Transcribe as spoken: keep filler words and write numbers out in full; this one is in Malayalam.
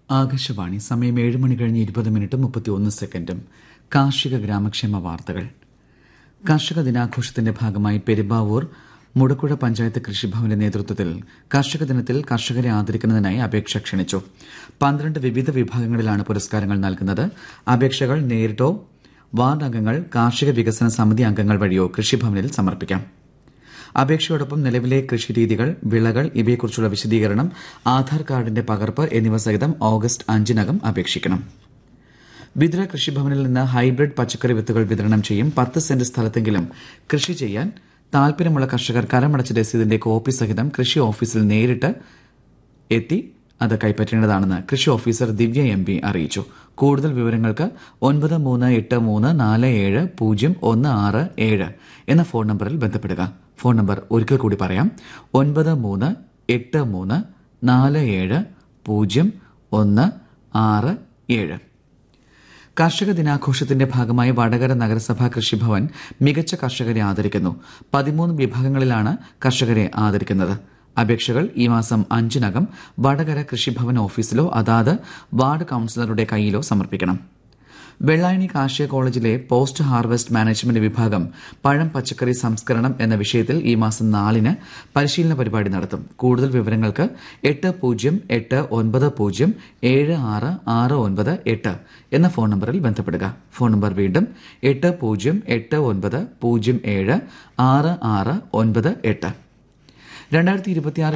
ആകാശവാണി. സമയം ഏഴ് മണി കഴിഞ്ഞ് ഇരുപത് മിനിറ്റും മുപ്പത്തിയൊന്ന് സെക്കൻഡും. കാർഷിക ഗ്രാമക്ഷേമ വാർത്തകൾ. കർഷക ദിനാഘോഷത്തിന്റെ ഭാഗമായി പെരുമ്പാവൂർ മുടക്കുഴ പഞ്ചായത്ത് കൃഷിഭവന്റെ നേതൃത്വത്തിൽ കർഷക ദിനത്തിൽ കർഷകരെ ആദരിക്കുന്നതിനായി അപേക്ഷ ക്ഷണിച്ചു. പന്ത്രണ്ട് വിവിധ വിഭാഗങ്ങളിലാണ് പുരസ്കാരങ്ങൾ നൽകുന്നത്. അപേക്ഷകൾ നേരിട്ടോ വാർഡ് അംഗങ്ങൾ, കാർഷിക വികസന സമിതി അംഗങ്ങൾ വഴിയോ കൃഷിഭവനിൽ സമർപ്പിക്കാം. അപേക്ഷയോടൊപ്പം നിലവിലെ കൃഷിരീതികൾ, വിളകൾ ഇവയെക്കുറിച്ചുള്ള വിശദീകരണം, ആധാർ കാർഡിന്റെ പകർപ്പ് എന്നിവ സഹിതം ഓഗസ്റ്റ് അഞ്ചിനകം അപേക്ഷിക്കണം. വിതുര കൃഷിഭവനിൽ നിന്ന് ഹൈബ്രിഡ് പച്ചക്കറി വിത്തുകൾ വിതരണം ചെയ്യും. പത്ത് സെന്റ് സ്ഥലത്തെങ്കിലും കൃഷി ചെയ്യാൻ താൽപര്യമുള്ള കർഷകർ കരമടച്ച രസീതിന്റെ കോപ്പി സഹിതം കൃഷി ഓഫീസിൽ നേരിട്ട് എത്തി അത് കൈപ്പറ്റേണ്ടതാണെന്ന് കൃഷി ഓഫീസർ ദിവ്യ എം പി അറിയിച്ചു. കൂടുതൽ വിവരങ്ങൾക്ക് ഒൻപത് മൂന്ന് എട്ട് മൂന്ന് നാല് ഏഴ് പൂജ്യം ഒന്ന് ആറ് ഏഴ് എന്ന ഫോൺ നമ്പറിൽ ബന്ധപ്പെടുക. ഫോൺ നമ്പർ ഒരിക്കൽ കൂടി പറയാം: ഒൻപത് മൂന്ന് എട്ട് മൂന്ന് നാല് ഏഴ് പൂജ്യം ഒന്ന് ആറ് ഏഴ്. കർഷക ദിനാഘോഷത്തിന്റെ ഭാഗമായി വടകര നഗരസഭാ കൃഷിഭവൻ മികച്ച കർഷകരെ ആദരിക്കുന്നു. പതിമൂന്ന് വിഭാഗങ്ങളിലാണ് കർഷകരെ ആദരിക്കുന്നത്. അപേക്ഷകൾ ഈ മാസം അഞ്ചിനകം വടകര കൃഷിഭവൻ ഓഫീസിലോ അതാത് വാർഡ് കൌൺസിലറുടെ കൈയിലോ സമർപ്പിക്കണം. വെള്ളായണി കാർഷിക കോളേജിലെ പോസ്റ്റ് ഹാർവെസ്റ്റ് മാനേജ്മെന്റ് വിഭാഗം പഴം പച്ചക്കറി സംസ്കരണം എന്ന വിഷയത്തിൽ ഈ മാസം നാലിന് പരിശീലന പരിപാടി നടത്തും. കൂടുതൽ വിവരങ്ങൾക്ക് എട്ട് പൂജ്യം എട്ട് ഒൻപത് പൂജ്യം ഏഴ് ആറ് ആറ് ഒൻപത് എട്ട് എന്ന ഫോൺ നമ്പറിൽ ബന്ധപ്പെടുക. ഫോൺ നമ്പർ വീണ്ടും എട്ട് പൂജ്യം എട്ട് ഒൻപത് പൂജ്യം ഏഴ് ആറ് ആറ് ഒൻപത് എട്ട്. രണ്ടായിരത്തി ഇരുപത്തിയാറ്